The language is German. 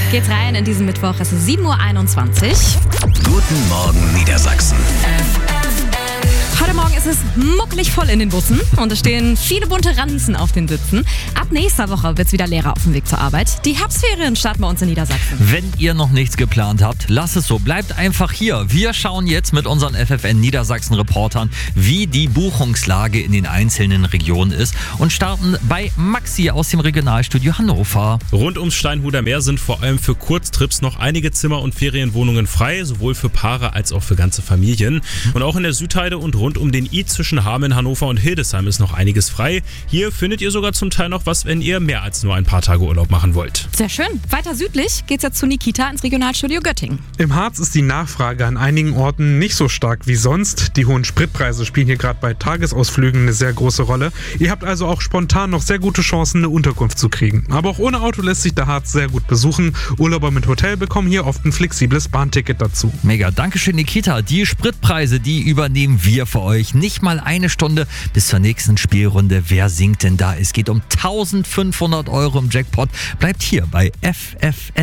Geht's rein in diesen Mittwoch. Es ist 7:21 Uhr. Guten Morgen Niedersachsen. Heute Morgen ist es muckelig voll in den Bussen und es stehen viele bunte Ranzen auf den Sitzen. Ab nächster Woche wird's wieder leerer auf dem Weg zur Arbeit. Die Herbstferien starten bei uns in Niedersachsen. Wenn ihr noch nichts geplant habt, lasst es so. Bleibt einfach hier. Wir schauen jetzt mit unseren FFN Niedersachsen-Reportern, wie die Buchungslage in den einzelnen Regionen ist und starten bei Maxi aus dem Regionalstudio Hannover. Rund ums Steinhuder Meer sind vor allem für Kurztrips noch einige Zimmer und Ferienwohnungen frei, sowohl für Paare als auch für ganze Familien. Und auch in der Südheide und rund um den I zwischen Hameln, Hannover und Hildesheim ist noch einiges frei. Hier findet ihr sogar zum Teil noch was, wenn ihr mehr als nur ein paar Tage Urlaub machen wollt. Sehr schön. Weiter südlich geht's jetzt zu Nikita ins Regionalstudio Göttingen. Im Harz ist die Nachfrage an einigen Orten nicht so stark wie sonst. Die hohen Spritpreise spielen hier gerade bei Tagesausflügen eine sehr große Rolle. Ihr habt also auch spontan noch sehr gute Chancen, eine Unterkunft zu kriegen. Aber auch ohne Auto lässt sich der Harz sehr gut besuchen. Urlauber mit Hotel bekommen hier oft ein flexibles Bahnticket dazu. Mega, Dankeschön Nikita. Die Spritpreise, die übernehmen wir für euch. Nicht mal eine Stunde bis zur nächsten Spielrunde. Wer singt denn da? Es geht um 1.500 € im Jackpot. Bleibt hier bei FFN.